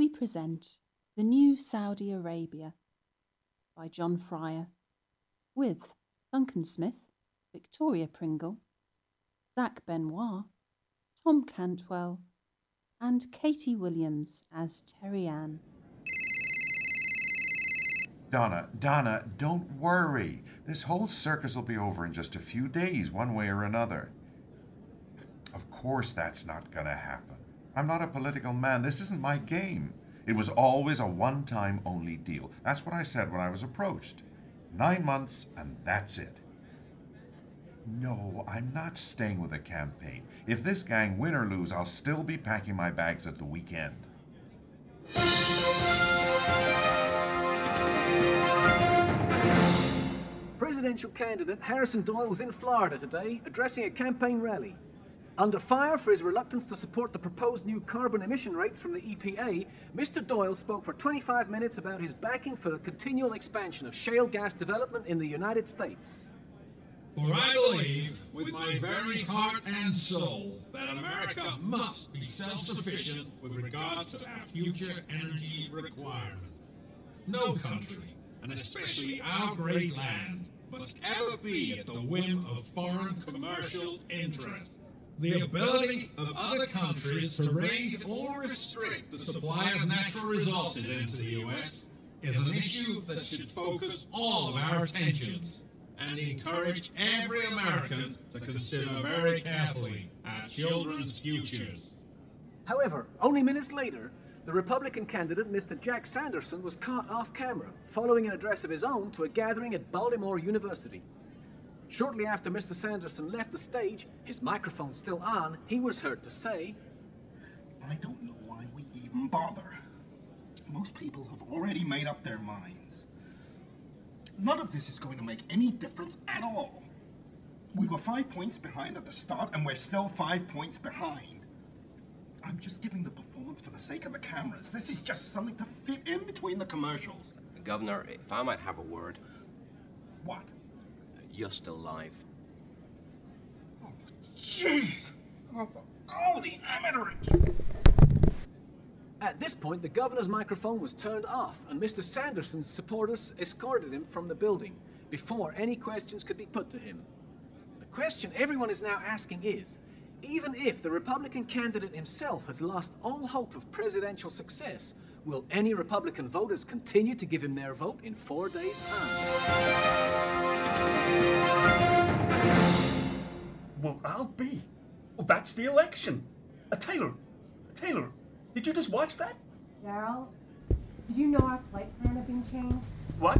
we present The New Saudi Arabia by John Fryer, with Duncan Smith, Victoria Pringle, Zach Benoit, Tom Cantwell, and Katie Williams as Terry Ann. Donna, don't worry. This whole circus will be over in just a few days, one way or another. Of course that's not going to happen. I'm not a political man. This isn't my game. It was always a one-time only deal. That's what I said when I was approached. 9 months, and that's it. No, I'm not staying with the campaign. If this gang win or lose, I'll still be packing my bags at the weekend. Presidential candidate Harrison Doyle was in Florida today addressing a campaign rally. Under fire for his reluctance to support the proposed new carbon emission rates from the EPA, Mr. Doyle spoke for 25 minutes about his backing for the continual expansion of shale gas development in the United States. For I believe, with my very heart and soul, that America must be self-sufficient with regards to our future energy requirement. No country, and especially our great land, must ever be at the whim of foreign commercial interests. The ability of other countries to raise or restrict the supply of natural resources into the U.S. is an issue that should focus all of our attentions and encourage every American to consider very carefully our children's futures. However, only minutes later, the Republican candidate, Mr. Jack Sanderson, was caught off camera following an address of his own to a gathering at Baltimore University. Shortly after Mr. Sanderson left the stage, his microphone still on, he was heard to say, "I don't know why we even bother. Most people have already made up their minds. None of this is going to make any difference at all. We were 5 points behind at the start, and we're still 5 points behind. I'm just giving the performance for the sake of the cameras. This is just something to fit in between the commercials." Governor, if I might have a word. What? You're still live. Oh, jeez! Oh, the amateurish! At this point, the governor's microphone was turned off, and Mr. Sanderson's supporters escorted him from the building before any questions could be put to him. The question everyone is now asking is, even if the Republican candidate himself has lost all hope of presidential success, will any Republican voters continue to give him their vote in 4 days' time? Well, I'll be. Well, that's the election. Taylor, did you just watch that? Daryl, did you know our flight plan had been changed? What?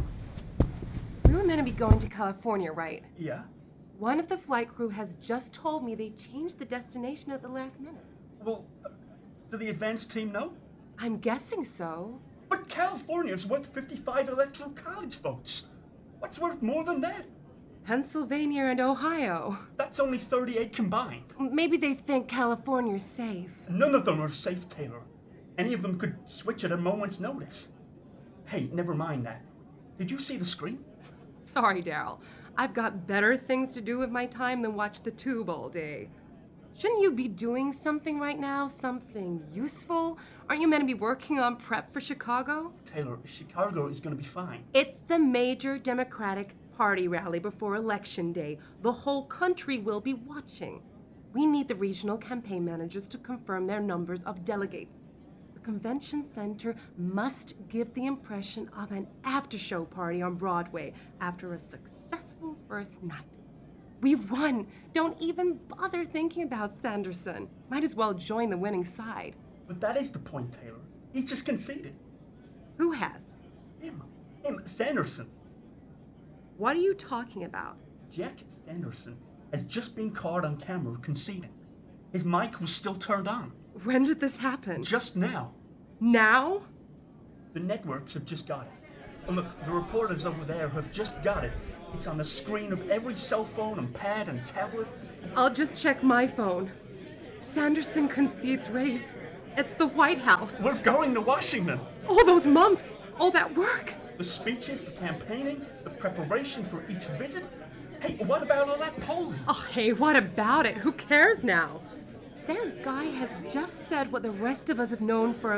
We were meant to be going to California, right? Yeah. One of the flight crew has just told me they changed the destination at the last minute. Well, do the advance team know? I'm guessing so. But California's worth 55 electoral college votes. What's worth more than that? Pennsylvania and Ohio. That's only 38 combined. Maybe they think California's safe. None of them are safe, Taylor. Any of them could switch at a moment's notice. Hey, never mind that. Did you see the screen? Sorry, Daryl. I've got better things to do with my time than watch the tube all day. Shouldn't you be doing something right now? Something useful? Aren't you meant to be working on prep for Chicago? Taylor, Chicago is going to be fine. It's the major Democratic Party rally before Election Day. The whole country will be watching. We need the regional campaign managers to confirm their numbers of delegates. The convention center must give the impression of an after-show party on Broadway after a successful first night. We've won. Don't even bother thinking about Sanderson. Might as well join the winning side. But that is the point, Taylor. He's just conceded. Who has? Him, Sanderson. What are you talking about? Jack Sanderson has just been caught on camera conceding. His mic was still turned on. When did this happen? Just now. Now? The networks have just got it. And look, the reporters over there have just got it. It's on the screen of every cell phone and pad and tablet. I'll just check my phone. Sanderson concedes race. It's the White House. We're going to Washington. All those months, all that work. The speeches, the campaigning, the preparation for each visit. Hey, what about all that polling? Oh, hey, what about it? Who cares now? That guy has just said what the rest of us have known for a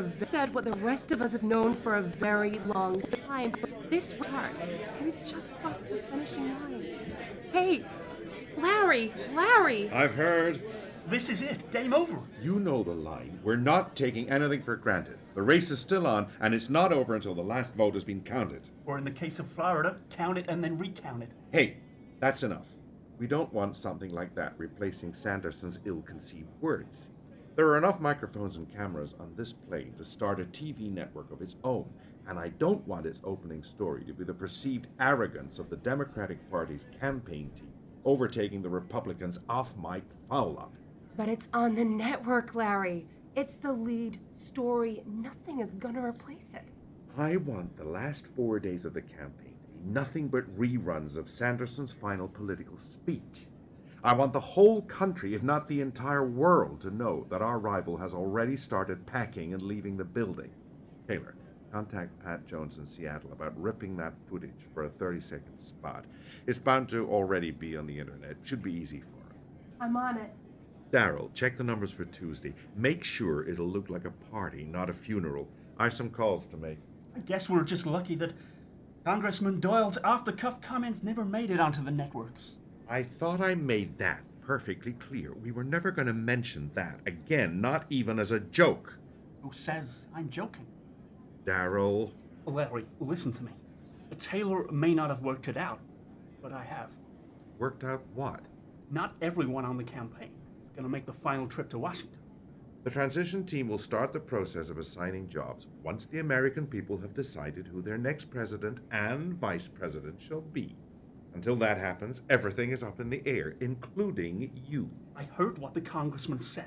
very long time. But this part, we've just crossed the finishing line. Hey, Larry! I've heard. This is it. Game over. You know the line. We're not taking anything for granted. The race is still on, and it's not over until the last vote has been counted. Or in the case of Florida, count it and then recount it. Hey, that's enough. We don't want something like that replacing Sanderson's ill-conceived words. There are enough microphones and cameras on this plane to start a TV network of its own, and I don't want its opening story to be the perceived arrogance of the Democratic Party's campaign team overtaking the Republicans' off-mic foul-up. But it's on the network, Larry. It's the lead story. Nothing is gonna replace it. I want the last 4 days of the campaign to be nothing but reruns of Sanderson's final political speech. I want the whole country, if not the entire world, to know that our rival has already started packing and leaving the building. Taylor, contact Pat Jones in Seattle about ripping that footage for a 30-second spot. It's bound to already be on the internet. Should be easy for him. I'm on it. Daryl, check the numbers for Tuesday. Make sure it'll look like a party, not a funeral. I have some calls to make. I guess we're just lucky that Congressman Doyle's off-the-cuff comments never made it onto the networks. I thought I made that perfectly clear. We were never going to mention that again, not even as a joke. Who says I'm joking? Daryl. Larry, listen to me. Taylor may not have worked it out, but I have. Worked out what? Not everyone on the campaign is going to make the final trip to Washington. The transition team will start the process of assigning jobs once the American people have decided who their next president and vice president shall be. Until that happens, everything is up in the air, including you. I heard what the congressman said.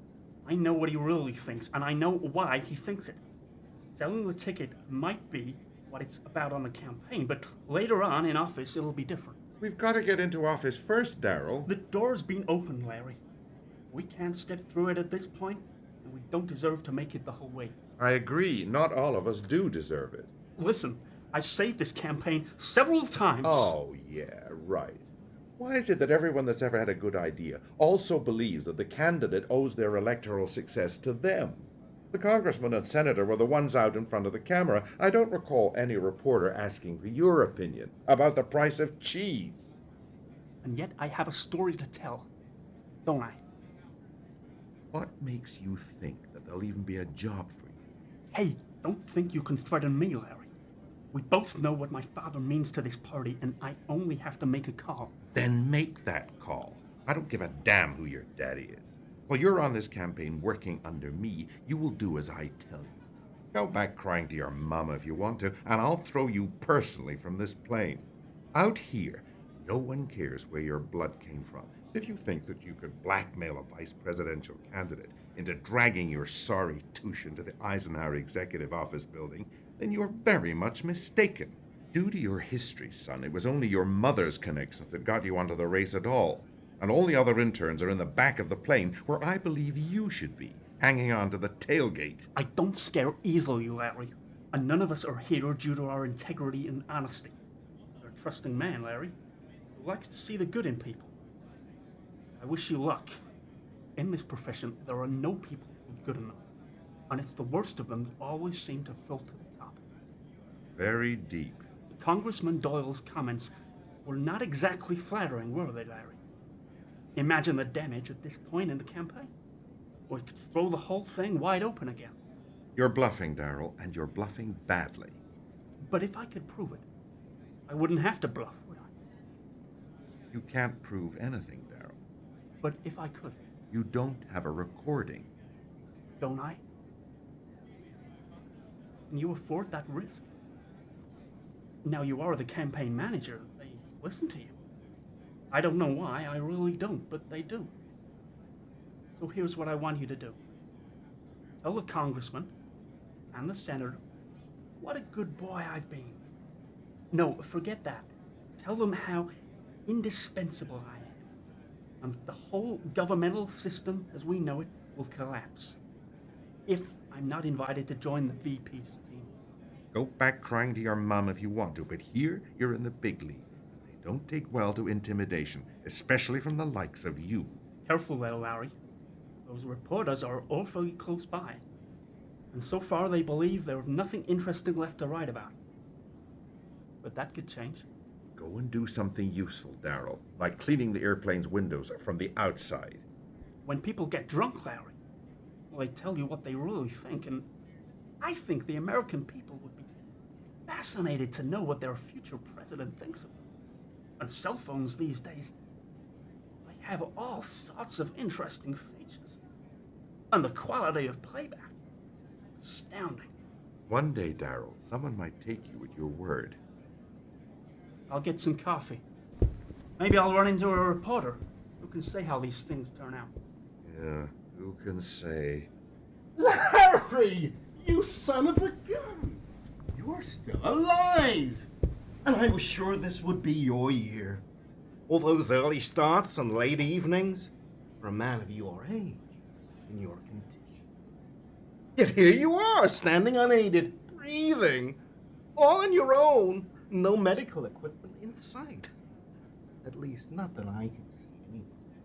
I know what he really thinks, and I know why he thinks it. Selling the ticket might be what it's about on the campaign, but later on in office, it'll be different. We've got to get into office first, Daryl. The door's been opened, Larry. We can't step through it at this point, and we don't deserve to make it the whole way. I agree. Not all of us do deserve it. Listen, I've saved this campaign several times. Oh, yeah, right. Why is it that everyone that's ever had a good idea also believes that the candidate owes their electoral success to them? The congressman and senator were the ones out in front of the camera. I don't recall any reporter asking for your opinion about the price of cheese. And yet I have a story to tell, don't I? What makes you think that there'll even be a job for you? Hey, don't think you can threaten me, Larry. We both know what my father means to this party, and I only have to make a call. Then make that call. I don't give a damn who your daddy is. While you're on this campaign working under me, you will do as I tell you. Go back crying to your mama if you want to, and I'll throw you personally from this plane. Out here, no one cares where your blood came from. If you think that you could blackmail a vice presidential candidate into dragging your sorry touche into the Eisenhower Executive Office building, then you're very much mistaken. Due to your history, son, it was only your mother's connections that got you onto the race at all. And all the other interns are in the back of the plane, where I believe you should be, hanging on to the tailgate. I don't scare easily, Larry. And none of us are here due to our integrity and honesty. You're a trusting man, Larry, who likes to see the good in people. I wish you luck. In this profession, there are no people who are good enough. And it's the worst of them that always seem to filter to the top. Very deep. Congressman Doyle's comments were not exactly flattering, were they, Larry? Imagine the damage at this point in the campaign. We could throw the whole thing wide open again. You're bluffing, Daryl, and you're bluffing badly. But if I could prove it, I wouldn't have to bluff, would I? You can't prove anything, Daryl. But if I could. You don't have a recording. Don't I? Can you afford that risk? Now you are the campaign manager. They listen to you. I don't know why, I really don't, but they do. So here's what I want you to do. Tell the congressman and the senator what a good boy I've been. No, forget that. Tell them how indispensable I am. And the whole governmental system as we know it will collapse if I'm not invited to join the VP's team. Go back crying to your mom if you want to, but here you're in the big league. They don't take well to intimidation, especially from the likes of you. Careful there, Larry. Those reporters are awfully close by, and so far they believe there is nothing interesting left to write about. But that could change. Go and do something useful, Darrell, like cleaning the airplane's windows from the outside. When people get drunk, Larry, well, they tell you what they really think, and I think the American people would be fascinated to know what their future president thinks of them. And cell phones these days, they have all sorts of interesting features. And the quality of playback, astounding. One day, Darrell, someone might take you at your word. I'll get some coffee. Maybe I'll run into a reporter who can say how these things turn out. Yeah, who can say? Larry! You son of a gun! You're still alive! And I was sure this would be your year. All those early starts and late evenings for a man of your age, in your condition. Yet here you are, standing unaided, breathing, all on your own, no medical equipment in sight. At least not that I can see.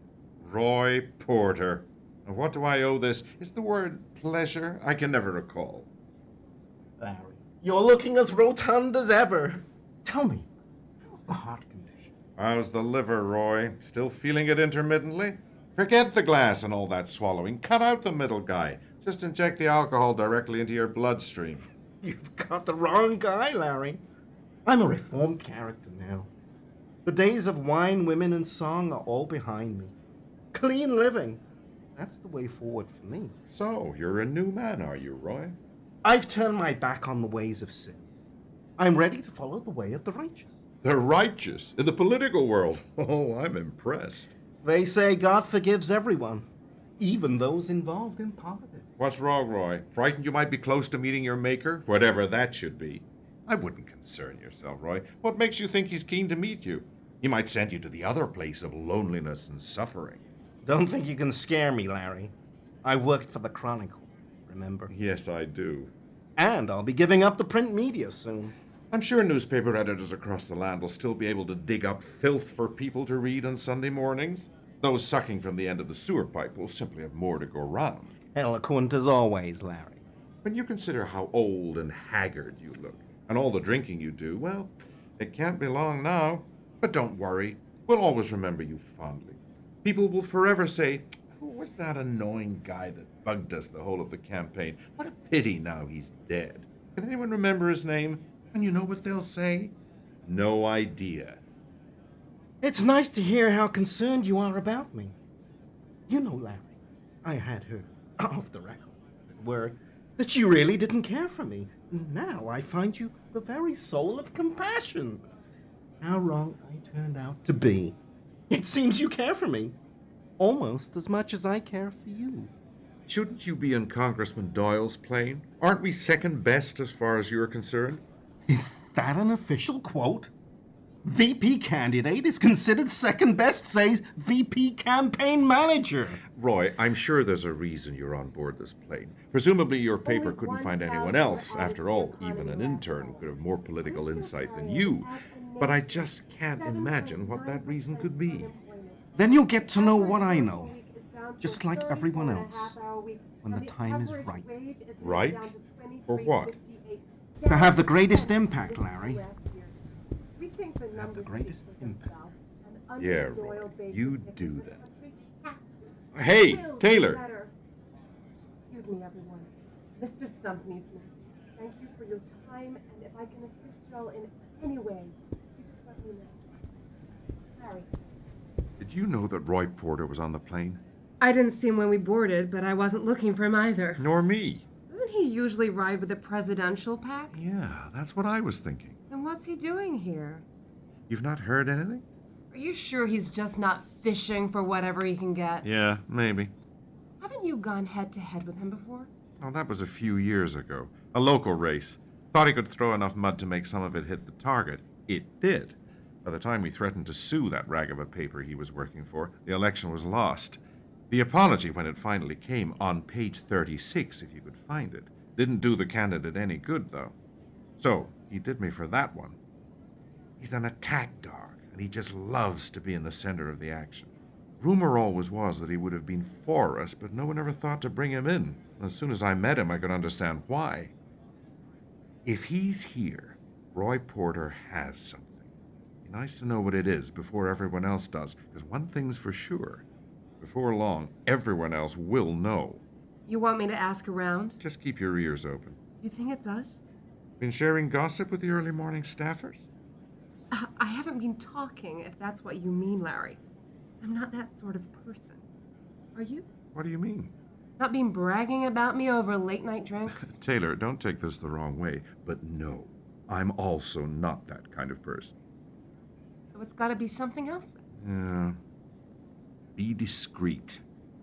Roy Porter. And what do I owe this? Is the word pleasure? I can never recall. Larry, you're looking as rotund as ever. Tell me, how's the heart condition? How's the liver, Roy? Still feeling it intermittently? Forget the glass and all that swallowing. Cut out the middle guy. Just inject the alcohol directly into your bloodstream. You've got the wrong guy, Larry. I'm a reformed character now. The days of wine, women, and song are all behind me. Clean living. That's the way forward for me. So, you're a new man, are you, Roy? I've turned my back on the ways of sin. I'm ready to follow the way of the righteous. The righteous? In the political world? Oh, I'm impressed. They say God forgives everyone, even those involved in politics. What's wrong, Roy? Frightened you might be close to meeting your maker? Whatever that should be. I wouldn't concern yourself, Roy. What makes you think he's keen to meet you? He might send you to the other place of loneliness and suffering. Don't think you can scare me, Larry. I worked for the Chronicle, remember? Yes, I do. And I'll be giving up the print media soon. I'm sure newspaper editors across the land will still be able to dig up filth for people to read on Sunday mornings. Those sucking from the end of the sewer pipe will simply have more to go round. Eloquent as always, Larry. When you consider how old and haggard you look, and all the drinking you do, well, it can't be long now. But don't worry, we'll always remember you fondly. People will forever say, who was that annoying guy that bugged us the whole of the campaign? What a pity now he's dead. Can anyone remember his name? And you know what they'll say? No idea. It's nice to hear how concerned you are about me. You know, Larry, I had heard, off the record, as it were, that you really didn't care for me. Now I find you the very soul of compassion. How wrong I turned out to be. It seems you care for me, almost as much as I care for you. Shouldn't you be in Congressman Doyle's plane? Aren't we second best as far as you're concerned? Is that an official quote? VP candidate is considered second best, says VP campaign manager. Roy, I'm sure there's a reason you're on board this plane. Presumably your paper couldn't find anyone else. After all, even an intern could have more political insight than you. But I just can't imagine what that reason could be. Then you'll get to know what I know, just like everyone else, when the time is right. Right? For what? To have the greatest impact, Larry. Have the greatest impact. Yeah, Roy, you do that. Hey, Taylor! Excuse me, everyone. Mr. Stump needs me. Thank you for your time, and if I can assist y'all in any way, you just let me know. Harry. Did you know that Roy Porter was on the plane? I didn't see him when we boarded, but I wasn't looking for him either. Nor me. Doesn't he usually ride with the presidential pack? Yeah, that's what I was thinking. Then what's he doing here? You've not heard anything? Are you sure he's just not fishing for whatever he can get? Yeah, maybe. Haven't you gone head-to-head with him before? Oh, that was a few years ago. A local race. Thought he could throw enough mud to make some of it hit the target. It did. By the time we threatened to sue that rag of a paper he was working for, the election was lost. The apology, when it finally came, on page 36, if you could find it, didn't do the candidate any good, though. So, he did me for that one. He's an attack dog, and he just loves to be in the center of the action. Rumor always was that he would have been for us, but no one ever thought to bring him in. As soon as I met him, I could understand why. If he's here, Roy Porter has something. It'd be nice to know what it is before everyone else does, because one thing's for sure. Before long, everyone else will know. You want me to ask around? Just keep your ears open. You think it's us? Been sharing gossip with the early morning staffers? I haven't been talking, if that's what you mean, Larry. I'm not that sort of person. Are you? What do you mean? Not been bragging about me over late-night drinks? Taylor, don't take this the wrong way, but no, I'm also not that kind of person. So it's gotta be something else then. Yeah. Be discreet.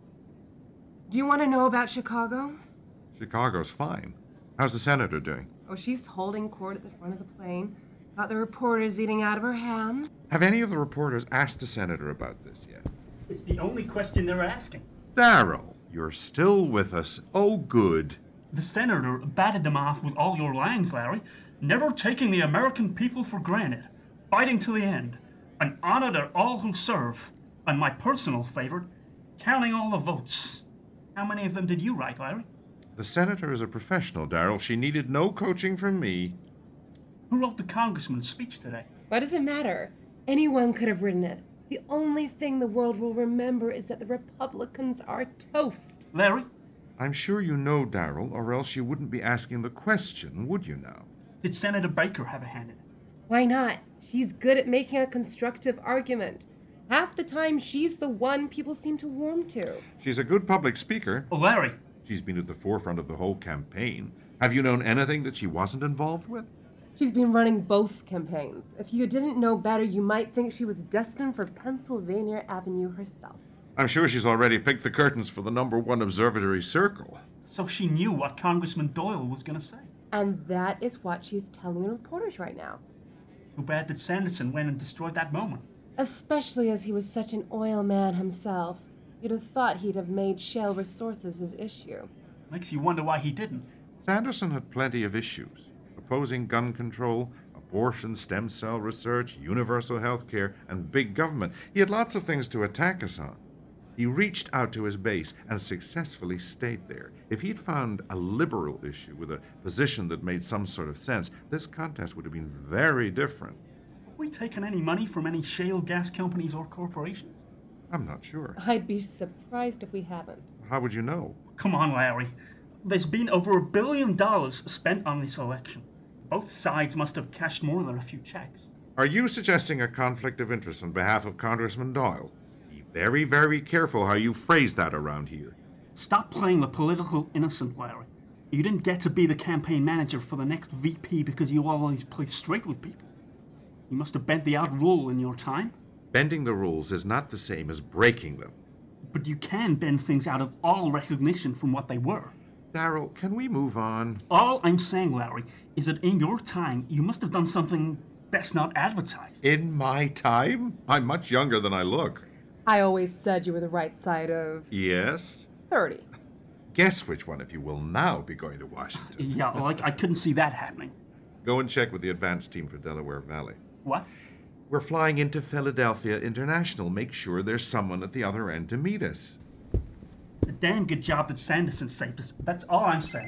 Do you want to know about Chicago? Chicago's fine. How's the senator doing? Oh, she's holding court at the front of the plane. Got the reporters eating out of her hand. Have any of the reporters asked the senator about this yet? It's the only question they're asking. Darryl, you're still with us. Oh, good. The senator batted them off with all your lines, Larry. Never taking the American people for granted. Fighting to the end. An honor to all who serve. And my personal favorite, counting all the votes. How many of them did you write, Larry? The senator is a professional, Darryl. She needed no coaching from me. Who wrote the congressman's speech today? Why does it matter? Anyone could have written it. The only thing the world will remember is that the Republicans are toast. Larry? I'm sure you know, Darryl, or else you wouldn't be asking the question, would you now? Did Senator Baker have a hand in it? Why not? She's good at making a constructive argument. Half the time, she's the one people seem to warm to. She's a good public speaker. Oh, Larry. She's been at the forefront of the whole campaign. Have you known anything that she wasn't involved with? She's been running both campaigns. If you didn't know better, you might think she was destined for Pennsylvania Avenue herself. I'm sure she's already picked the curtains for the #1 observatory circle. So she knew what Congressman Doyle was going to say. And that is what she's telling the reporters right now. Too bad that Sanderson went and destroyed that moment. Especially as he was such an oil man himself. You'd have thought he'd have made shale resources his issue. Makes you wonder why he didn't. Sanderson had plenty of issues. Opposing gun control, abortion, stem cell research, universal health care, and big government. He had lots of things to attack us on. He reached out to his base and successfully stayed there. If he'd found a liberal issue with a position that made some sort of sense, this contest would have been very different. Have we taken any money from any shale gas companies or corporations? I'm not sure. I'd be surprised if we haven't. How would you know? Come on, Larry. There's been over $1 billion spent on this election. Both sides must have cashed more than a few checks. Are you suggesting a conflict of interest on behalf of Congressman Doyle? Be very, very careful how you phrase that around here. Stop playing the political innocent, Larry. You didn't get to be the campaign manager for the next VP because you always play straight with people. You must have bent the out rule in your time. Bending the rules is not the same as breaking them. But you can bend things out of all recognition from what they were. Darryl, can we move on? All I'm saying, Larry, is that in your time, you must have done something best not advertised. In my time? I'm much younger than I look. I always said you were the right side of Yes? 30. Guess which one of you will now be going to Washington. Yeah, like I couldn't see that happening. Go and check with the advance team for Delaware Valley. What? We're flying into Philadelphia International. Make sure there's someone at the other end to meet us. It's a damn good job that Sanderson saved us. That's all I'm saying.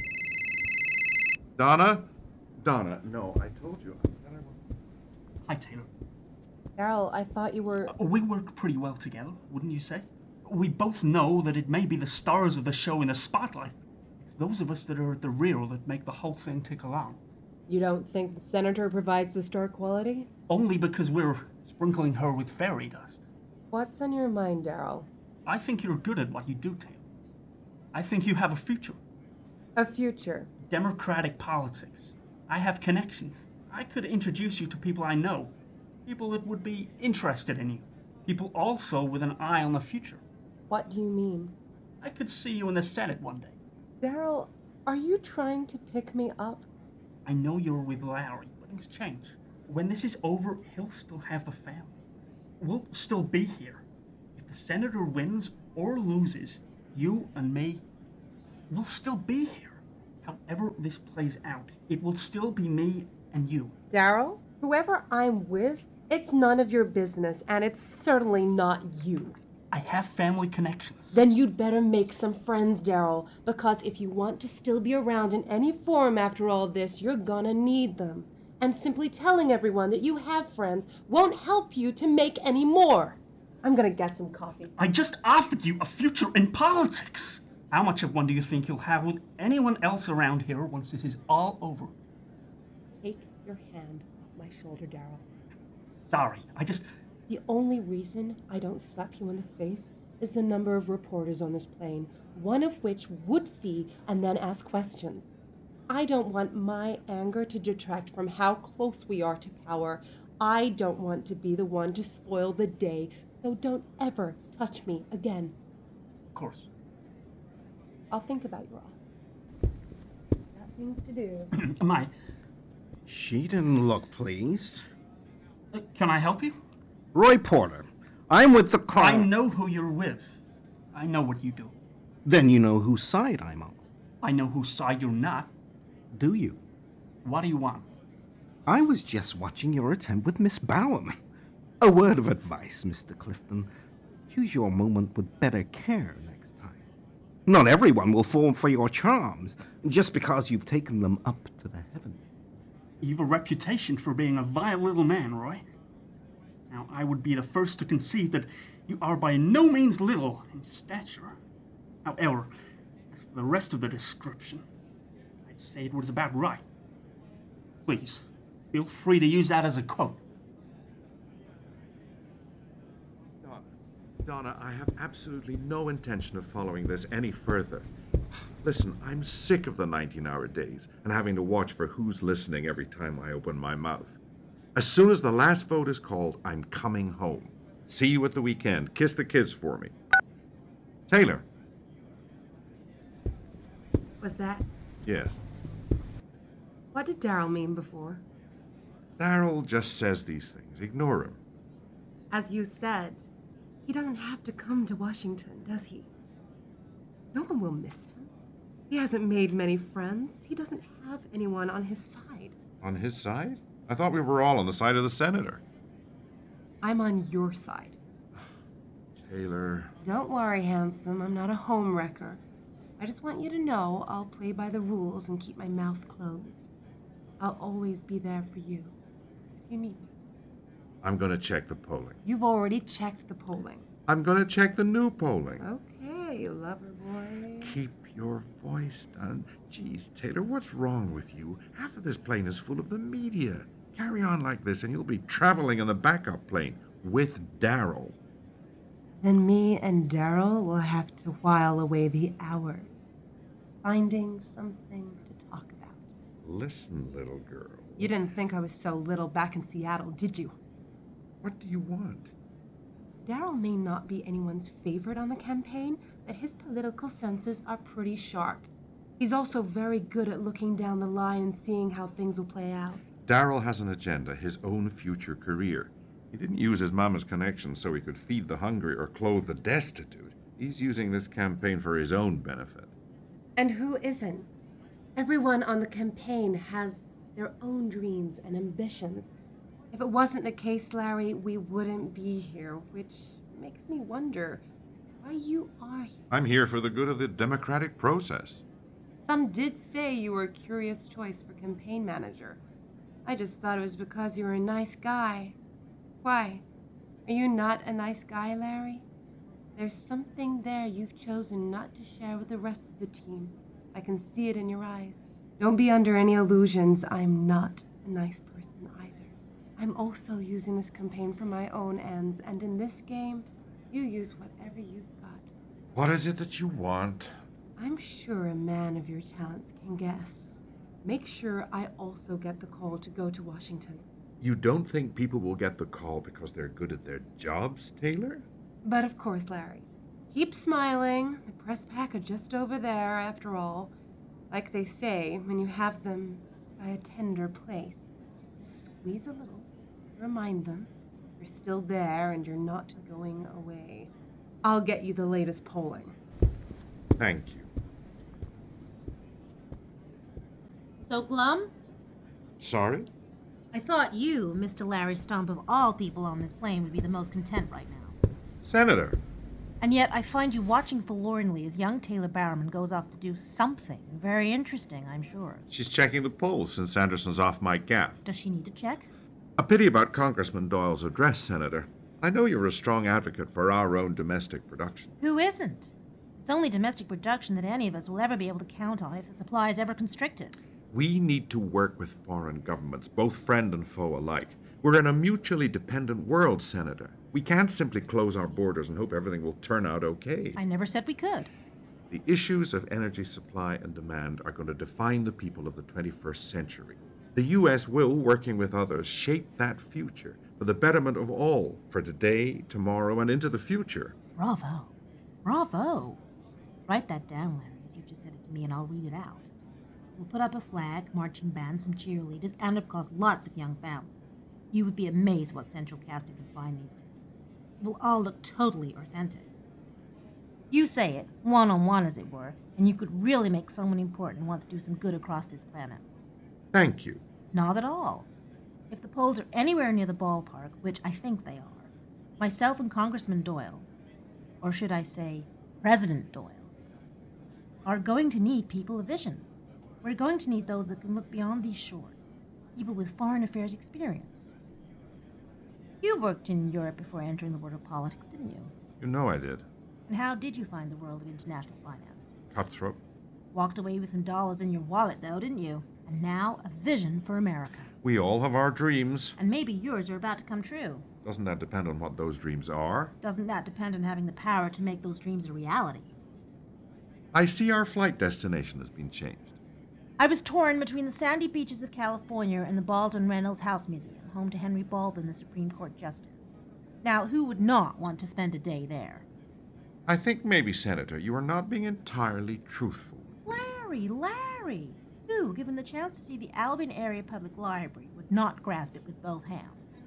Donna? Donna, no, I told you. Hi, Taylor. Darryl, I thought you were... We work pretty well together, wouldn't you say? We both know that it may be the stars of the show in the spotlight. It's those of us that are at the rear that make the whole thing tick along. You don't think the senator provides the star quality? Only because we're sprinkling her with fairy dust. What's on your mind, Darryl? I think you're good at what you do, Taylor. I think you have a future. A future? Democratic politics. I have connections. I could introduce you to people I know. People that would be interested in you. People also with an eye on the future. What do you mean? I could see you in the Senate one day. Darryl, are you trying to pick me up? I know you're with Larry, but things change. When this is over, he'll still have the family. We'll still be here. If the senator wins or loses, you and me, we'll still be here. However this plays out, it will still be me and you. Darryl, whoever I'm with, it's none of your business, and it's certainly not you. I have family connections. Then you'd better make some friends, Daryl, because if you want to still be around in any form after all this, you're gonna need them. And simply telling everyone that you have friends won't help you to make any more. I'm gonna get some coffee. I just offered you a future in politics. How much of one do you think you'll have with anyone else around here once this is all over? Take your hand off my shoulder, Daryl. Sorry, The only reason I don't slap you in the face is the number of reporters on this plane, one of which would see and then ask questions. I don't want my anger to detract from how close we are to power. I don't want to be the one to spoil the day, so don't ever touch me again. Of course. I'll think about you all. Got things to do. Mai, She didn't look pleased. can I help you? Roy Porter, I'm with the car. I know who you're with. I know what you do. Then you know whose side I'm on. I know whose side you're not. Do you? What do you want? I was just watching your attempt with Miss Bowen. A word of advice, Mr. Clifton. Choose your moment with better care next time. Not everyone will fall for your charms just because you've taken them up to the heavens. You've a reputation for being a vile little man, Roy. Now, I would be the first to concede that you are by no means little in stature. However, as for the rest of the description, I'd say it was about right. Please, feel free to use that as a quote. Donna, I have absolutely no intention of following this any further. Listen, I'm sick of the 19-hour days and having to watch for who's listening every time I open my mouth. As soon as the last vote is called, I'm coming home. See you at the weekend. Kiss the kids for me. Taylor. Was that? Yes. What did Daryl mean before? Daryl just says these things. Ignore him. As you said, he doesn't have to come to Washington, does he? No one will miss him. He hasn't made many friends. He doesn't have anyone on his side. On his side? I thought we were all on the side of the senator. I'm on your side. Taylor. Don't worry, handsome. I'm not a homewrecker. I just want you to know I'll play by the rules and keep my mouth closed. I'll always be there for you if you need me. I'm going to check the polling. You've already checked the polling. I'm going to check the new polling. Okay, lover boy. Keep your voice down. Geez, Taylor, what's wrong with you? Half of this plane is full of the media. Carry on like this and you'll be traveling in the backup plane with Daryl. Then me and Daryl will have to while away the hours, finding something to talk about. Listen, little girl. You didn't think I was so little back in Seattle, did you? What do you want? Daryl may not be anyone's favorite on the campaign, but his political senses are pretty sharp. He's also very good at looking down the line and seeing how things will play out. Daryl has an agenda, his own future career. He didn't use his mama's connections so he could feed the hungry or clothe the destitute. He's using this campaign for his own benefit. And who isn't? Everyone on the campaign has their own dreams and ambitions. If it wasn't the case, Larry, we wouldn't be here, which makes me wonder why you are here. I'm here for the good of the democratic process. Some did say you were a curious choice for campaign manager. I just thought it was because you were a nice guy. Why? Are you not a nice guy, Larry? There's something there you've chosen not to share with the rest of the team. I can see it in your eyes. Don't be under any illusions. I'm not a nice person either. I'm also using this campaign for my own ends, and in this game, you use whatever you've got. What is it that you want? I'm sure a man of your talents can guess. Make sure I also get the call to go to Washington. You don't think people will get the call because they're good at their jobs, Taylor? But of course, Larry. Keep smiling. The press pack are just over there, after all. Like they say, when you have them by a tender place, just squeeze a little, remind them you're still there and you're not going away. I'll get you the latest polling. Thank you. So glum? Sorry? I thought you, Mr. Larry Stump, of all people on this plane, would be the most content right now. Senator, And yet I find you watching forlornly as young Taylor Barrowman goes off to do something very interesting, I'm sure. She's checking the polls since Anderson's off my gaff. Does she need to check? A pity about Congressman Doyle's address, Senator. I know you're a strong advocate for our own domestic production. Who isn't? It's only domestic production that any of us will ever be able to count on if the supply is ever constricted. We need to work with foreign governments, both friend and foe alike. We're in a mutually dependent world, Senator. We can't simply close our borders and hope everything will turn out okay. I never said we could. The issues of energy supply and demand are going to define the people of the 21st century. The U.S. will, working with others, shape that future for the betterment of all, for today, tomorrow, and into the future. Bravo. Bravo. Write that down, Larry, as you just said it to me, and I'll read it out. We'll put up a flag, marching band, some cheerleaders, and of course lots of young families. You would be amazed what central casting can find these days. It will all look totally authentic. You say it, one-on-one as it were, and you could really make someone important want to do some good across this planet. Thank you. Not at all. If the polls are anywhere near the ballpark, which I think they are, myself and Congressman Doyle, or should I say President Doyle, are going to need people of vision. We're going to need those that can look beyond these shores, people with foreign affairs experience. You worked in Europe before entering the world of politics, didn't you? You know I did. And how did you find the world of international finance? Cutthroat. Walked away with some dollars in your wallet, though, didn't you? And now a vision for America. We all have our dreams. And maybe yours are about to come true. Doesn't that depend on what those dreams are? Doesn't that depend on having the power to make those dreams a reality? I see our flight destination has been changed. I was torn between the sandy beaches of California and the Baldwin Reynolds House Museum, home to Henry Baldwin, the Supreme Court Justice. Now, who would not want to spend a day there? I think maybe, Senator, you are not being entirely truthful. Larry! Who, given the chance to see the Albion Area Public Library, would not grasp it with both hands?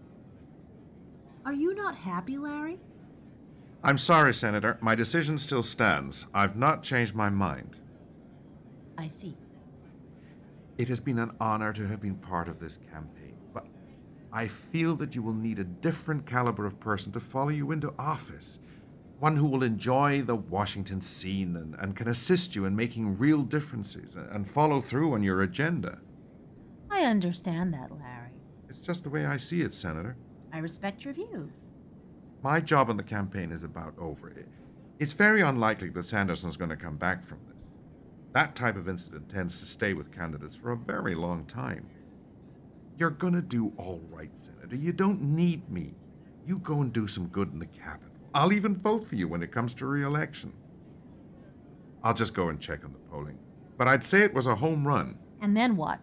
Are you not happy, Larry? I'm sorry, Senator. My decision still stands. I've not changed my mind. I see. It has been an honor to have been part of this campaign, but I feel that you will need a different caliber of person to follow you into office. One who will enjoy the Washington scene and can assist you in making real differences and follow through on your agenda. I understand that, Larry. It's just the way I see it, Senator. I respect your view. My job in the campaign is about over. It's very unlikely that Sanderson's going to come back from this. That type of incident tends to stay with candidates for a very long time. You're going to do all right, Senator. You don't need me. You go and do some good in the cabinet. I'll even vote for you when it comes to re-election. I'll just go and check on the polling. But I'd say it was a home run. And then what?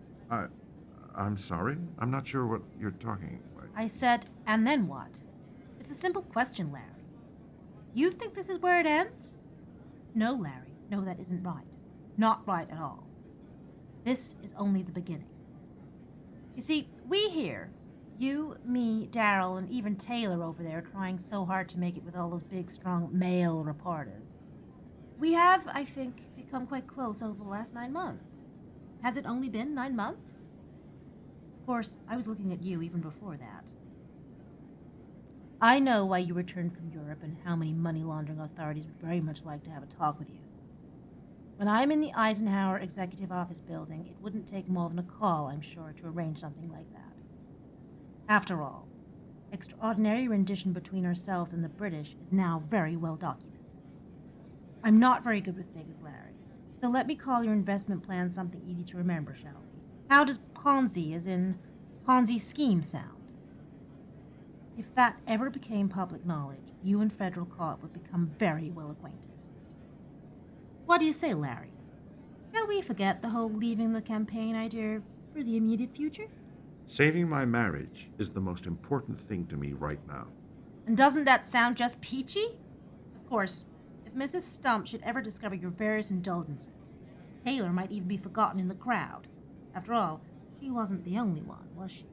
I'm sorry? I'm not sure what you're talking about. I said, and then what? It's a simple question, Larry. You think this is where it ends? No, Larry. No, that isn't right. Not right at all. This is only the beginning. You see, we here, you, me, Daryl, and even Taylor over there trying so hard to make it with all those big, strong male reporters. We have, I think, become quite close over the last 9 months. Has it only been 9 months? Of course, I was looking at you even before that. I know why you returned from Europe and how many money laundering authorities would very much like to have a talk with you. When I'm in the Eisenhower Executive Office building, it wouldn't take more than a call, I'm sure, to arrange something like that. After all, extraordinary rendition between ourselves and the British is now very well documented. I'm not very good with figures, Larry, so let me call your investment plan something easy to remember, shall we? How does Ponzi, as in Ponzi scheme, sound? If that ever became public knowledge, you and Federal Court would become very well acquainted. What do you say, Larry? Shall we forget the whole leaving the campaign idea for the immediate future? Saving my marriage is the most important thing to me right now. And doesn't that sound just peachy? Of course, if Mrs. Stump should ever discover your various indulgences, Taylor might even be forgotten in the crowd. After all, she wasn't the only one, was she?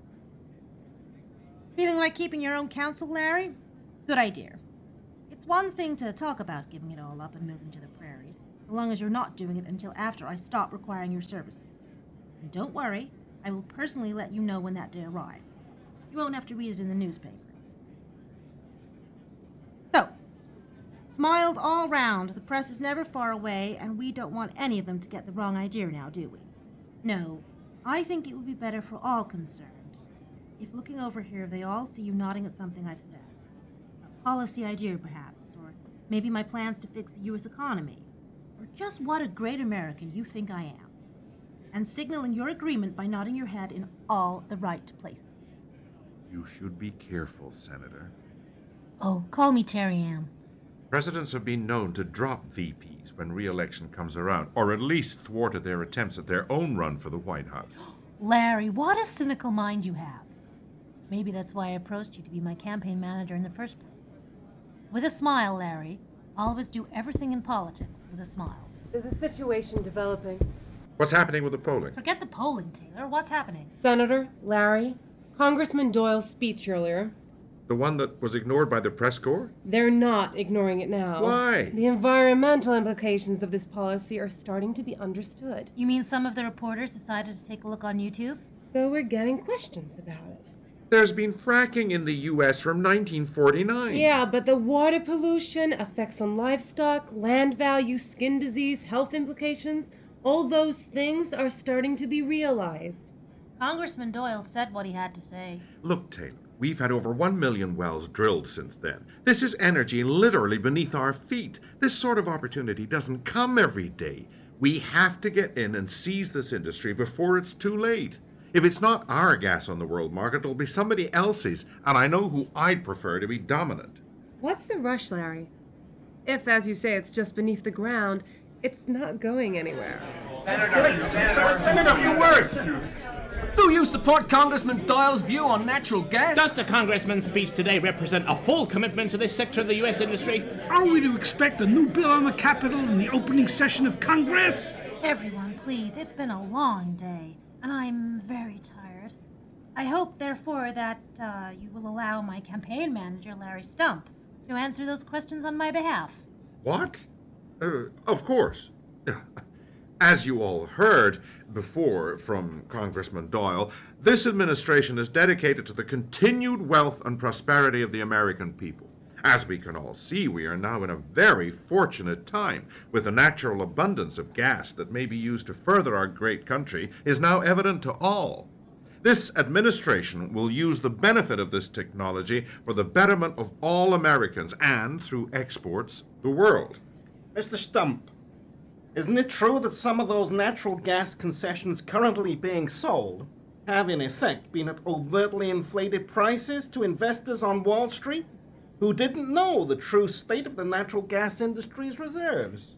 Feeling like keeping your own counsel, Larry? Good idea. It's one thing to talk about giving it all up and moving to the prairies, so long as you're not doing it until after I stop requiring your services. And don't worry, I will personally let you know when that day arrives. You won't have to read it in the newspapers. So, Smiles all round. The press is never far away, and we don't want any of them to get the wrong idea now, do we? No, I think it would be better for all concerned if, looking over here, they all see you nodding at something I've said. A policy idea, perhaps, or maybe my plans to fix the U.S. economy, or just what a great American you think I am, and signaling your agreement by nodding your head in all the right places. You should be careful, Senator. Oh, call me Terry Ann. Presidents have been known to drop VPs when re-election comes around, or at least thwarted their attempts at their own run for the White House. Larry, what a cynical mind you have. Maybe that's why I approached you to be my campaign manager in the first place. With a smile, Larry. All of us do everything in politics with a smile. There's a situation developing. What's happening with the polling? Forget the polling, Taylor. What's happening? Senator, Larry, Congressman Doyle's speech earlier. The one that was ignored by the press corps? They're not ignoring it now. Why? The environmental implications of this policy are starting to be understood. You mean some of the reporters decided to take a look on YouTube? So we're getting questions about it. There's been fracking in the U.S. from 1949. Yeah, but the water pollution, effects on livestock, land value, skin disease, health implications, all those things are starting to be realized. Congressman Doyle said what he had to say. Look, Taylor, we've had over 1 million wells drilled since then. This is energy literally beneath our feet. This sort of opportunity doesn't come every day. We have to get in and seize this industry before it's too late. If it's not our gas on the world market, it'll be somebody else's, and I know who I'd prefer to be dominant. What's the rush, Larry? If, as you say, it's just beneath the ground, it's not going anywhere. Senator, a few words! Do you support Congressman Doyle's view on natural gas? Does the Congressman's speech today represent a full commitment to this sector of the U.S. industry? Are we to expect a new bill on the Capitol in the opening session of Congress? Everyone, please. It's been a long day, and I'm very tired. I hope, therefore, that you will allow my campaign manager, Larry Stump, to answer those questions on my behalf. What? Of course. As you all heard before from Congressman Doyle, this administration is dedicated to the continued wealth and prosperity of the American people. As we can all see, we are now in a very fortunate time, with the natural abundance of gas that may be used to further our great country is now evident to all. This administration will use the benefit of this technology for the betterment of all Americans and, through exports, the world. Mr. Stump, isn't it true that some of those natural gas concessions currently being sold have in effect been at overtly inflated prices to investors on Wall Street who didn't know the true state of the natural gas industry's reserves?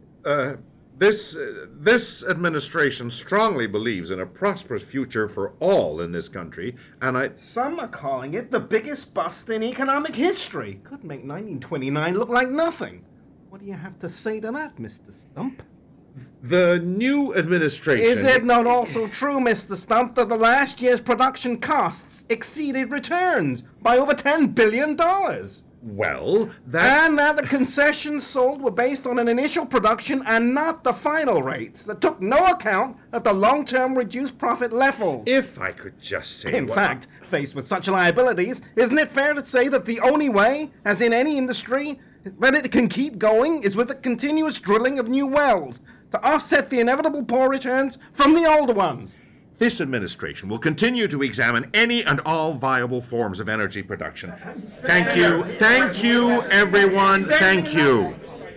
This administration strongly believes in a prosperous future for all in this country, and Some are calling it the biggest bust in economic history. Could make 1929 look like nothing. What do you have to say to that, Mr. Stump? The new administration... Is it not also true, Mr. Stump, that the last year's production costs exceeded returns by over $10 billion? Well, And that the concessions sold were based on an initial production and not the final rates, that took no account of the long-term reduced profit level. If I could just say... In fact, faced with such liabilities, isn't it fair to say that the only way, as in any industry, that it can keep going is with the continuous drilling of new wells to offset the inevitable poor returns from the older ones? This administration will continue to examine any and all viable forms of energy production. Thank you, everyone, thank you.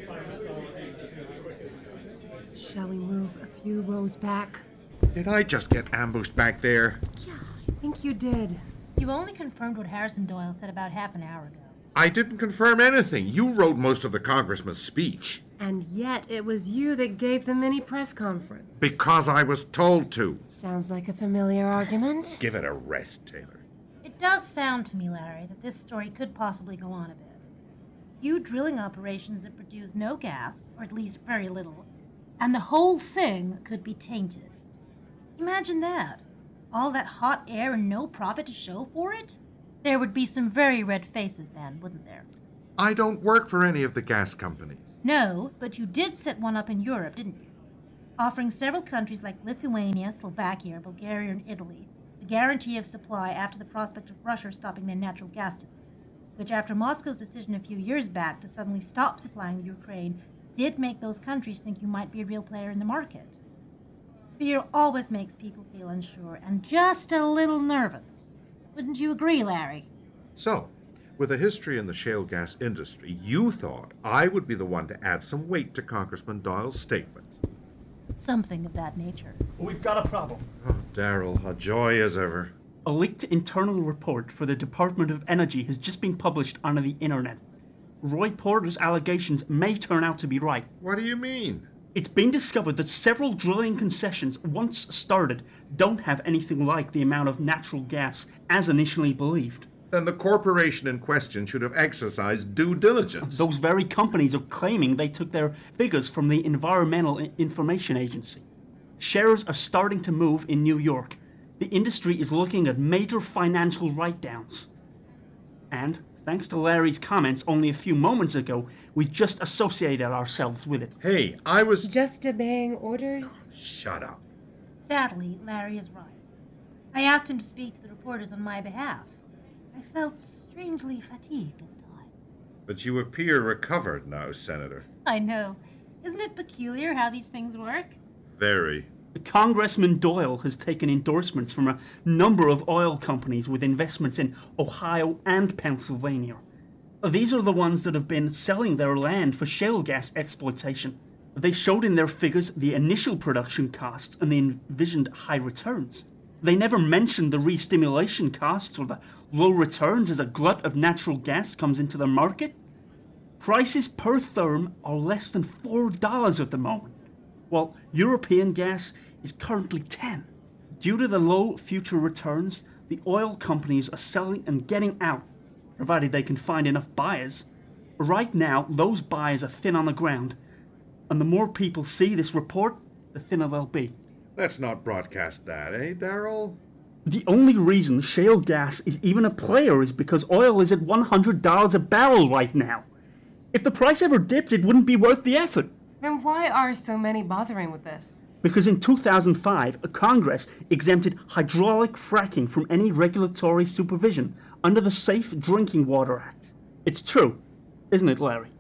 Shall we move a few rows back? Did I just get ambushed back there? Yeah, I think you did. You only confirmed what Harrison Doyle said about half an hour ago. I didn't confirm anything. You wrote most of the congressman's speech. And yet it was you that gave the mini press conference. Because I was told to. Sounds like a familiar argument. Give it a rest, Taylor. It does sound to me, Larry, that this story could possibly go on a bit. Few drilling operations that produce no gas, or at least very little, and the whole thing could be tainted. Imagine that. All that hot air and no profit to show for it? There would be some very red faces then, wouldn't there? I don't work for any of the gas companies. No, but you did set one up in Europe, didn't you? Offering several countries like Lithuania, Slovakia, Bulgaria, and Italy the guarantee of supply after the prospect of Russia stopping their natural gas to them. which, after Moscow's decision a few years back to suddenly stop supplying the Ukraine, did make those countries think you might be a real player in the market. Fear always makes people feel unsure and just a little nervous. Wouldn't you agree, Larry? So, with a history in the shale gas industry, you thought I would be the one to add some weight to Congressman Doyle's statement. Something of that nature. We've got a problem. Oh, Daryl, a joy as ever. A leaked internal report for the Department of Energy has just been published on the internet. Roy Porter's allegations may turn out to be right. What do you mean? It's been discovered that several drilling concessions, once started, don't have anything like the amount of natural gas as initially believed. Then the corporation in question should have exercised due diligence. Those very companies are claiming they took their figures from the Environmental Information Agency. Shares are starting to move in New York. The industry is looking at major financial write-downs. And, thanks to Larry's comments only a few moments ago, we've just associated ourselves with it. Hey, I was... Just obeying orders? Shut up. Sadly, Larry is right. I asked him to speak to the reporters on my behalf. I felt strangely fatigued at the time. But you appear recovered now, Senator. I know. Isn't it peculiar how these things work? Very. Congressman Doyle has taken endorsements from a number of oil companies with investments in Ohio and Pennsylvania. These are the ones that have been selling their land for shale gas exploitation. They showed in their figures the initial production costs and the envisioned high returns. They never mentioned the re-stimulation costs or the low returns as a glut of natural gas comes into the market. Prices per therm are less than $4 at the moment, while European gas is currently 10. Due to the low future returns, the oil companies are selling and getting out, provided they can find enough buyers. Right now, those buyers are thin on the ground, and the more people see this report, the thinner they'll be. Let's not broadcast that, eh, Daryl? The only reason shale gas is even a player is because oil is at $100 a barrel right now. If the price ever dipped, it wouldn't be worth the effort. Then why are so many bothering with this? Because in 2005, Congress exempted hydraulic fracking from any regulatory supervision under the Safe Drinking Water Act. It's true, isn't it, Larry?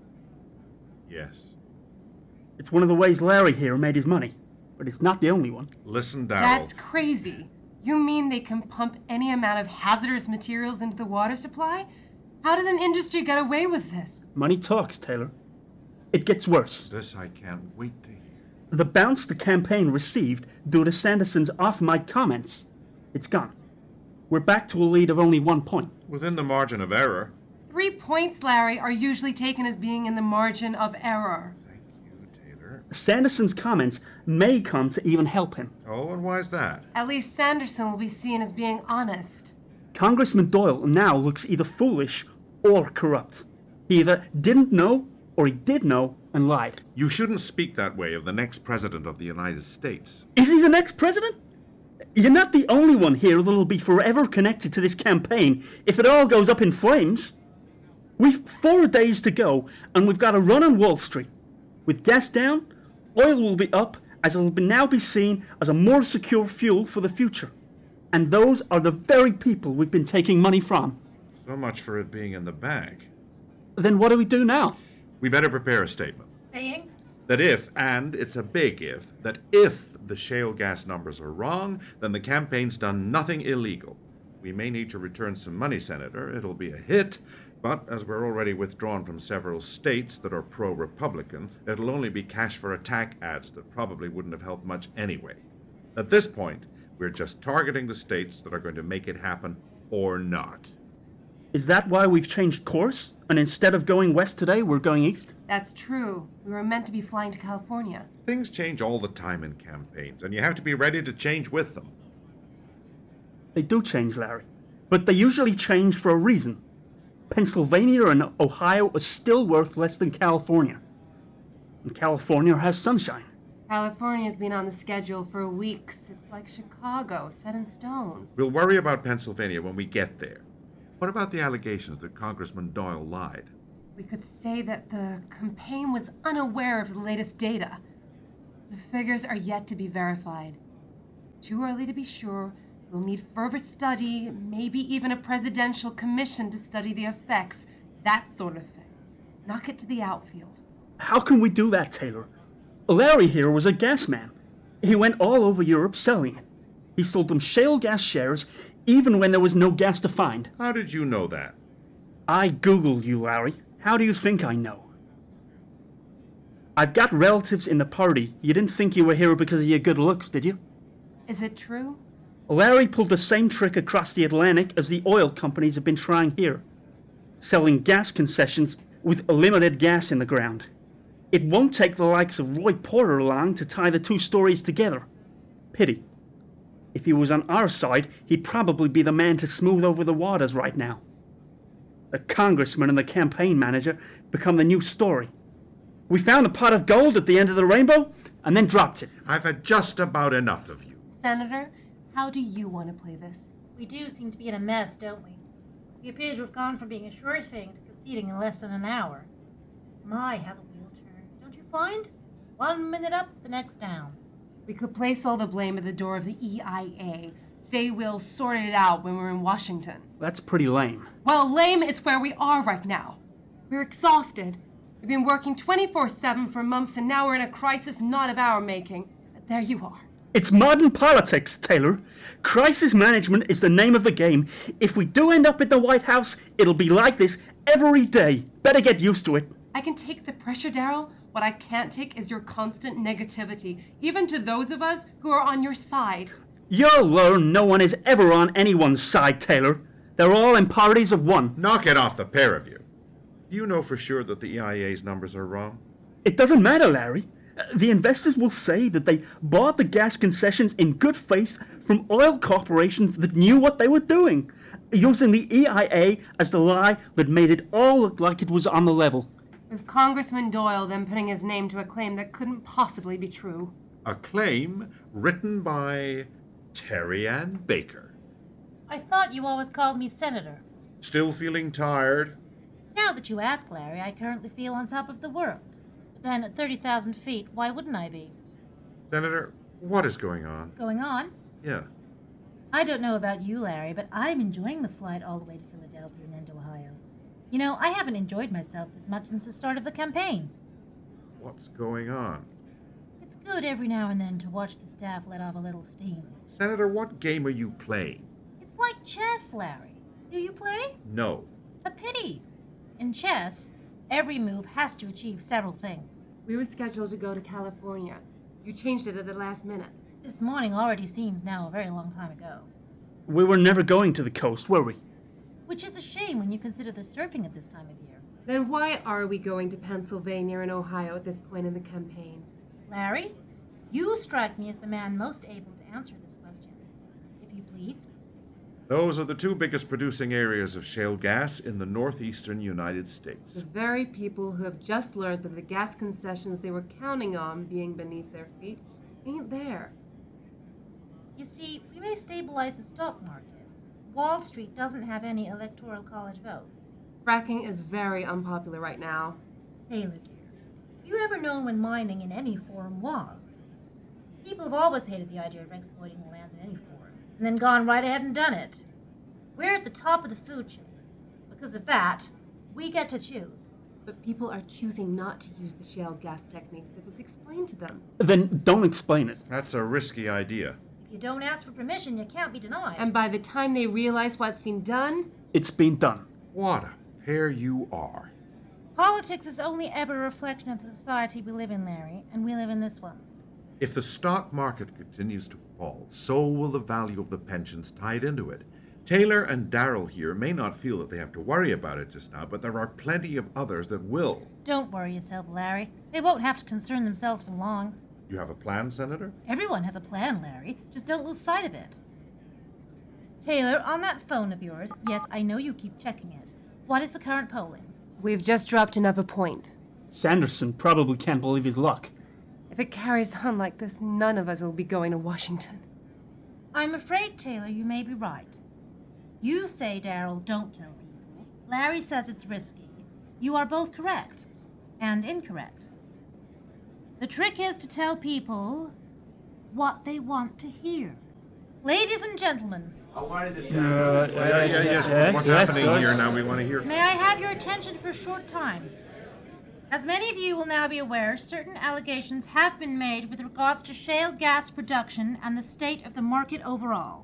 Yes. It's one of the ways Larry here made his money, but it's not the only one. Listen, Daryl. That's crazy. You mean they can pump any amount of hazardous materials into the water supply? How does an industry get away with this? Money talks, Taylor. It gets worse. This I can't wait to hear. The bounce the campaign received due to Sanderson's off-mic comments, it's gone. We're back to a lead of only 1 point. Within the margin of error. 3 points, Larry, are usually taken as being in the margin of error. Thank you, Taylor. Sanderson's comments may come to even help him. Oh, and why's that? At least Sanderson will be seen as being honest. Congressman Doyle now looks either foolish or corrupt. He either didn't know or he did know and lied. You shouldn't speak that way of the next president of the United States. Is he the next president? You're not the only one here that'll be forever connected to this campaign if it all goes up in flames. We've 4 days to go, and we've got a run on Wall Street. With gas down, oil will be up, as it will now be seen as a more secure fuel for the future. And those are the very people we've been taking money from. So much for it being in the bag. Then what do we do now? We better prepare a statement. Saying? That if, and it's a big if, that if the shale gas numbers are wrong, then the campaign's done nothing illegal. We may need to return some money, Senator. It'll be a hit, but as we're already withdrawn from several states that are pro-Republican, it'll only be cash for attack ads that probably wouldn't have helped much anyway. At this point, we're just targeting the states that are going to make it happen or not. Is that why we've changed course? And instead of going west today, we're going east? That's true. We were meant to be flying to California. Things change all the time in campaigns, and you have to be ready to change with them. They do change, Larry. But they usually change for a reason. Pennsylvania and Ohio are still worth less than California. And California has sunshine. California's been on the schedule for weeks. It's like Chicago, set in stone. We'll worry about Pennsylvania when we get there. What about the allegations that Congressman Doyle lied? We could say that the campaign was unaware of the latest data. The figures are yet to be verified. Too early to be sure, We'll need further study, maybe even a presidential commission to study the effects, that sort of thing. Knock it to the outfield. How can we do that, Taylor? Larry here was a gas man. He went all over Europe selling it. He sold them shale gas shares even when there was no gas to find. How did you know that? I Googled you, Larry. How do you think I know? I've got relatives in the party. You didn't think you were here because of your good looks, did you? Is it true? Larry pulled the same trick across the Atlantic as the oil companies have been trying here, selling gas concessions with limited gas in the ground. It won't take the likes of Roy Porter long to tie the two stories together. Pity. If he was on our side, he'd probably be the man to smooth over the waters right now. The congressman and the campaign manager become the new story. We found a pot of gold at the end of the rainbow and then dropped it. I've had just about enough of you. Senator, how do you want to play this? We do seem to be in a mess, don't we? We appear to have gone from being a sure thing to conceding in less than an hour. My, how the wheel turns, don't you find? 1 minute up, the next down. We could place all the blame at the door of the EIA. Say we'll sort it out when we're in Washington. That's pretty lame. Well, lame is where we are right now. We're exhausted. We've been working 24/7 for months, and now we're in a crisis not of our making. But there you are. It's modern politics, Taylor. Crisis management is the name of the game. If we do end up in the White House, it'll be like this every day. Better get used to it. I can take the pressure, Daryl. What I can't take is your constant negativity, even to those of us who are on your side. You'll learn no one is ever on anyone's side, Taylor. They're all in parties of one. Knock it off, the pair of you. Do you know for sure that the EIA's numbers are wrong? It doesn't matter, Larry. The investors will say that they bought the gas concessions in good faith from oil corporations that knew what they were doing, using the EIA as the lie that made it all look like it was on the level. With Congressman Doyle then putting his name to a claim that couldn't possibly be true. A claim written by Terry Ann Baker. I thought you always called me Senator. Still feeling tired? Now that you ask, Larry, I currently feel on top of the world. But then at 30,000 feet, why wouldn't I be? Senator, what is going on? Going on? Yeah. I don't know about you, Larry, but I'm enjoying the flight all the way to Philadelphia and then to Ohio. You know, I haven't enjoyed myself this much since the start of the campaign. What's going on? It's good every now and then to watch the staff let off a little steam. Senator, what game are you playing? It's like chess, Larry. Do you play? No. A pity. In chess, every move has to achieve several things. We were scheduled to go to California. You changed it at the last minute. This morning already seems now a very long time ago. We were never going to the coast, were we? Which is a shame when you consider the surfing at this time of year. Then why are we going to Pennsylvania and Ohio at this point in the campaign? Larry, you strike me as the man most able to answer this question. If you please. Those are the two biggest producing areas of shale gas in the northeastern United States. The very people who have just learned that the gas concessions they were counting on being beneath their feet ain't there. You see, we may stabilize the stock market. Wall Street doesn't have any electoral college votes. Fracking is very unpopular right now. Taylor, dear, have you ever known when mining in any form was? People have always hated the idea of exploiting the land in any form, and then gone right ahead and done it. We're at the top of the food chain. Because of that, we get to choose. But people are choosing not to use the shale gas techniques if it's explained to them. Then don't explain it. That's a risky idea. If you don't ask for permission, you can't be denied. And by the time they realize what's been done... It's been done. What a pair you are. Politics is only ever a reflection of the society we live in, Larry, and we live in this one. If the stock market continues to fall, so will the value of the pensions tied into it. Taylor and Daryl here may not feel that they have to worry about it just now, but there are plenty of others that will. Don't worry yourself, Larry. They won't have to concern themselves for long. You have a plan, Senator? Everyone has a plan, Larry. Just don't lose sight of it. Taylor, on that phone of yours, yes, I know you keep checking it. What is the current polling? We've just dropped another point. Sanderson probably can't believe his luck. If it carries on like this, none of us will be going to Washington. I'm afraid, Taylor, you may be right. You say, Daryl, don't tell people. Larry says it's risky. You are both correct and incorrect. The trick is to tell people what they want to hear. Ladies and gentlemen, Yes. What's happening here now? We want to hear. may I have your attention for a short time? As many of you will now be aware, certain allegations have been made with regards to shale gas production and the state of the market overall.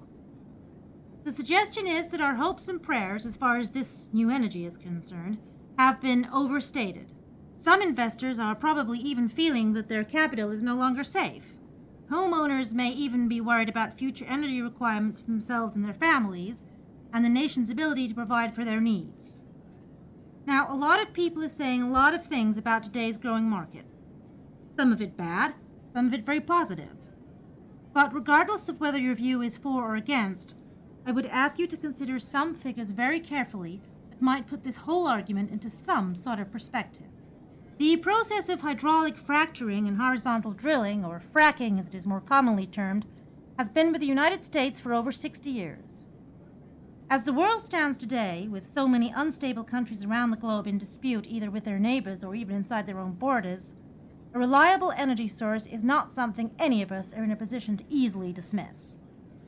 The suggestion is that our hopes and prayers, as far as this new energy is concerned, have been overstated. Some investors are probably even feeling that their capital is no longer safe. Homeowners may even be worried about future energy requirements for themselves and their families, and the nation's ability to provide for their needs. Now, a lot of people are saying a lot of things about today's growing market. Some of it bad, some of it very positive. But regardless of whether your view is for or against, I would ask you to consider some figures very carefully that might put this whole argument into some sort of perspective. The process of hydraulic fracturing and horizontal drilling, or fracking as it is more commonly termed, has been with the United States for over 60 years. As the world stands today, with so many unstable countries around the globe in dispute either with their neighbors or even inside their own borders, a reliable energy source is not something any of us are in a position to easily dismiss.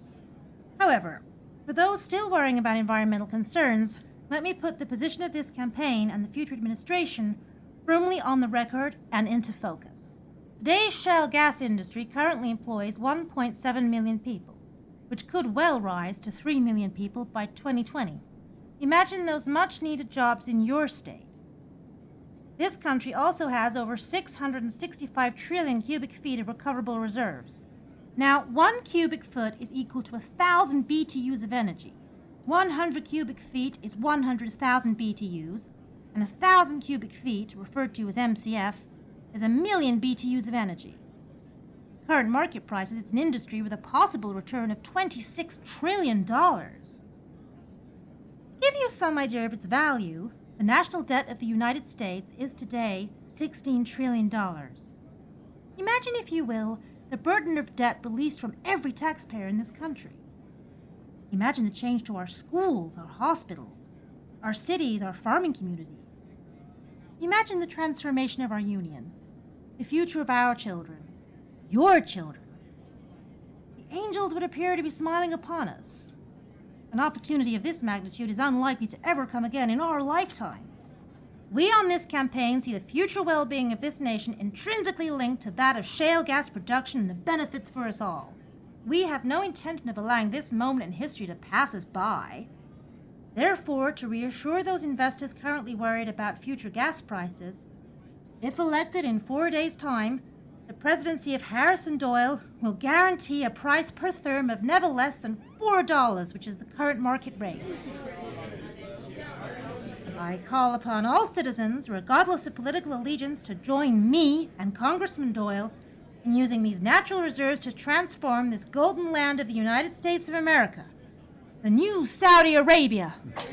However, for those still worrying about environmental concerns, let me put the position of this campaign and the future administration firmly on the record and into focus. Today's shale gas industry currently employs 1.7 million people, which could well rise to 3 million people by 2020. Imagine those much-needed jobs in your state. This country also has over 665 trillion cubic feet of recoverable reserves. Now, 1 cubic foot is equal to 1,000 BTUs of energy. 100 cubic feet is 100,000 BTUs, and 1,000 cubic feet, referred to as MCF, is 1,000,000 BTUs of energy. Current market prices, it's an industry with a possible return of $26 trillion. To give you some idea of its value, the national debt of the United States is today $16 trillion. Imagine, if you will, the burden of debt released from every taxpayer in this country. Imagine the change to our schools, our hospitals, our cities, our farming communities. Imagine the transformation of our union, the future of our children, your children. The angels would appear to be smiling upon us. An opportunity of this magnitude is unlikely to ever come again in our lifetimes. We on this campaign see the future well-being of this nation intrinsically linked to that of shale gas production and the benefits for us all. We have no intention of allowing this moment in history to pass us by. Therefore, to reassure those investors currently worried about future gas prices, if elected in 4 days' time, the presidency of Harrison Doyle will guarantee a price per therm of never less than $4, which is the current market rate. I call upon all citizens, regardless of political allegiance, to join me and Congressman Doyle in using these natural reserves to transform this golden land of the United States of America, the new Saudi Arabia.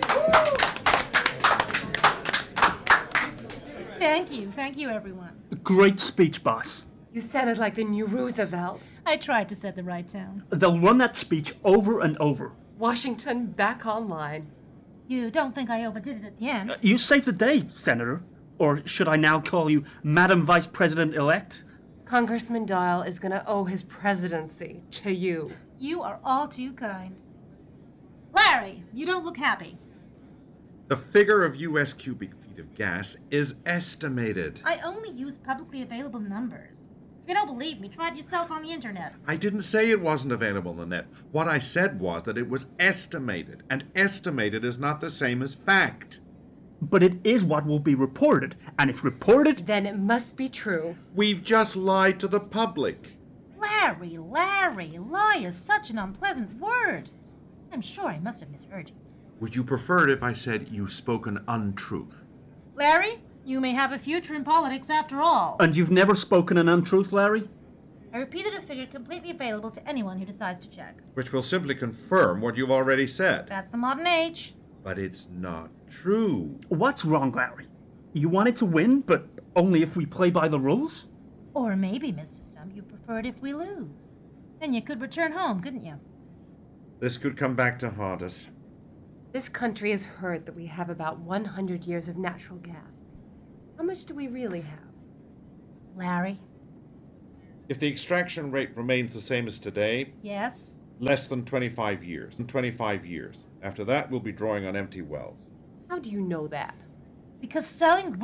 Thank you, everyone. Great speech, boss. You sounded like the new Roosevelt. I tried to set the right tone. They'll run that speech over and over. Washington back online. You don't think I overdid it at the end? You saved the day, Senator. Or should I now call you Madam Vice President-elect? Congressman Doyle is going to owe his presidency to you. You are all too kind. Larry, you don't look happy. The figure of U.S. cubic feet of gas is estimated. I only use publicly available numbers. If you don't believe me, try it yourself on the internet. I didn't say it wasn't available on the net. What I said was that it was estimated, and estimated is not the same as fact. But it is what will be reported, and if reported... Then it must be true. We've just lied to the public. Larry, lie is such an unpleasant word. I'm sure I must have misheard you. Would you prefer it if I said you spoke an untruth? Larry, you may have a future in politics after all. And you've never spoken an untruth, Larry? I repeated a figure completely available to anyone who decides to check. Which will simply confirm what you've already said. That's the modern age. But it's not true. What's wrong, Larry? You wanted to win, but only if we play by the rules? Or maybe, Mr. Stump, you preferred if we lose. Then you could return home, couldn't you? This could come back to haunt us. This country has heard that we have about 100 years of natural gas. How much do we really have? Larry? If the extraction rate remains the same as today, Yes? Less than 25 years. In 25 years. After that, we'll be drawing on empty wells. How do you know that? Because selling